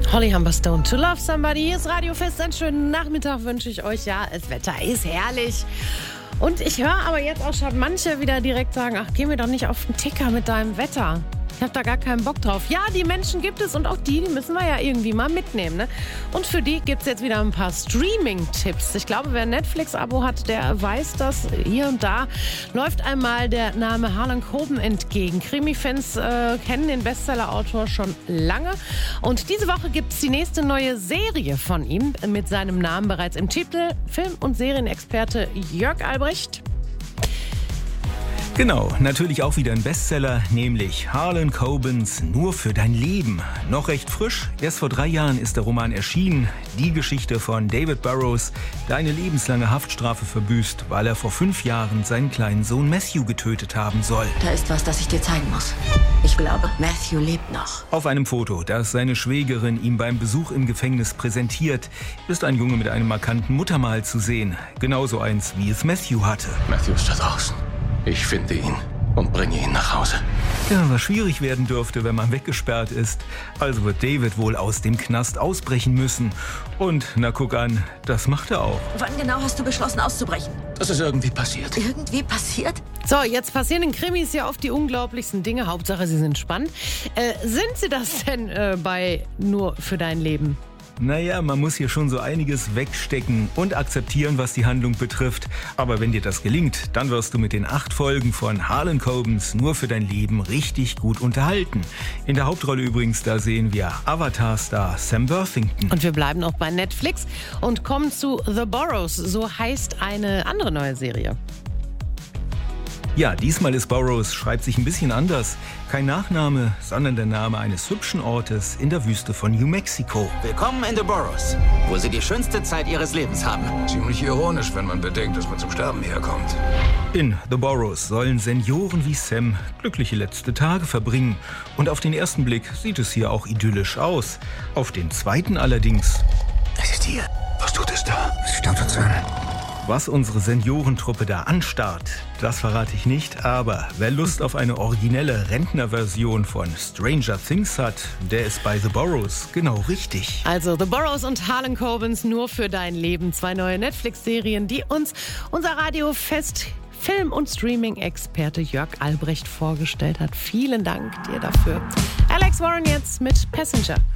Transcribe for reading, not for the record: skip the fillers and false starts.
Holly Humberstone, To Love Somebody. Hier ist Radio Fest. Einen schönen Nachmittag wünsche ich euch. Ja, das Wetter ist herrlich. Und ich höre aber jetzt auch schon manche wieder direkt sagen, ach, geh mir doch nicht auf den Ticker mit deinem Wetter. Ich habe da gar keinen Bock drauf. Ja, die Menschen gibt es und auch die müssen wir ja irgendwie mal mitnehmen. Ne? Und für die gibt es jetzt wieder ein paar Streaming-Tipps. Ich glaube, wer ein Netflix-Abo hat, der weiß das. Hier und da läuft einmal der Name Harlan Coben entgegen. Krimi-Fans kennen den Bestseller-Autor schon lange. Und diese Woche gibt es die nächste neue Serie von ihm mit seinem Namen bereits im Titel. Film- und Serienexperte Jörg Albrecht. Genau, natürlich auch wieder ein Bestseller, nämlich Harlan Cobens Nur für dein Leben. Noch recht frisch, erst vor 3 Jahren ist der Roman erschienen. Die Geschichte von David Burrows, der eine lebenslange Haftstrafe verbüßt, weil er vor 5 Jahren seinen kleinen Sohn Matthew getötet haben soll. Da ist was, das ich dir zeigen muss. Ich glaube, Matthew lebt noch. Auf einem Foto, das seine Schwägerin ihm beim Besuch im Gefängnis präsentiert, ist ein Junge mit einem markanten Muttermal zu sehen. Genauso eins, wie es Matthew hatte. Matthew ist da draußen. Ich finde ihn und bringe ihn nach Hause. Ja, was schwierig werden dürfte, wenn man weggesperrt ist. Also wird David wohl aus dem Knast ausbrechen müssen. Und, na guck an, das macht er auch. Wann genau hast du beschlossen auszubrechen? Das ist irgendwie passiert. Irgendwie passiert? So, jetzt passieren in Krimis ja oft die unglaublichsten Dinge. Hauptsache, sie sind spannend. Sind sie das denn bei Nur für dein Leben? Naja, man muss hier schon so einiges wegstecken und akzeptieren, was die Handlung betrifft. Aber wenn dir das gelingt, dann wirst du mit den 8 Folgen von Harlan Cobens Nur für dein Leben richtig gut unterhalten. In der Hauptrolle übrigens, da sehen wir Avatar-Star Sam Worthington. Und wir bleiben auch bei Netflix und kommen zu The Burrows. So heißt eine andere neue Serie. Ja, diesmal ist Burrows, schreibt sich ein bisschen anders. Kein Nachname, sondern der Name eines hübschen Ortes in der Wüste von New Mexico. Willkommen in The Burrows, wo Sie die schönste Zeit Ihres Lebens haben. Ziemlich ironisch, wenn man bedenkt, dass man zum Sterben herkommt. In The Burrows sollen Senioren wie Sam glückliche letzte Tage verbringen. Und auf den ersten Blick sieht es hier auch idyllisch aus. Auf den zweiten allerdings. Es ist hier. Was tut es da? Es starrt uns an. Was unsere Seniorentruppe da anstarrt, das verrate ich nicht, aber wer Lust auf eine originelle Rentnerversion von Stranger Things hat, der ist bei The Burrows genau richtig. Also The Burrows und Harlan Cobens Nur für dein Leben. 2 neue Netflix-Serien, die uns unser Radio-Fest Film- und Streaming-Experte Jörg Albrecht vorgestellt hat. Vielen Dank dir dafür. Alex Warren jetzt mit Passenger.